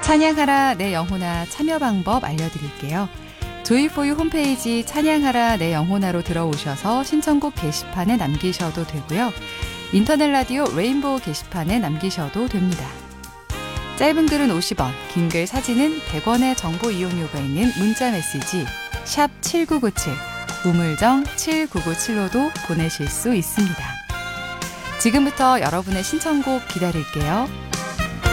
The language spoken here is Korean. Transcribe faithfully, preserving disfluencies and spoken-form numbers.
찬양하라 내 영혼아 참여 방법 알려드릴게요. 조이포유 홈페이지 찬양하라 내 영혼아로 들어오셔서 신청곡 게시판에 남기셔도 되고요. 인터넷 라디오 레인보우 게시판에 남기셔도 됩니다. 짧은 글은 오십 원, 긴 글 사진은 백 원의 정보 이용료가 있는 문자 메시지 샵 칠구구칠, 우물정 칠구구칠로도 보내실 수 있습니다. 지금부터 여러분의 신청곡 기다릴게요.